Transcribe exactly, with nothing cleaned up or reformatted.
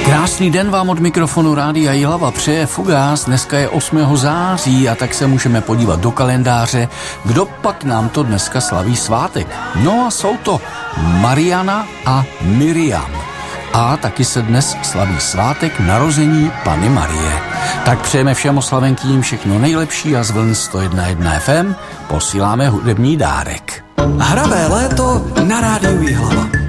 Krásný den vám od mikrofonu Rádia Jihlava přeje Fugás. Dneska je osmého září a tak se můžeme podívat do kalendáře, kdo pak nám to dneska slaví svátek. No a jsou to Mariana a Miriam. A taky se dnes slaví svátek narození Panny Marie. Tak přejeme všem oslavenkým všechno nejlepší a z vln sto jedna jedna ef em posíláme hudební dárek. Hravé léto na Rádiu Jihlava.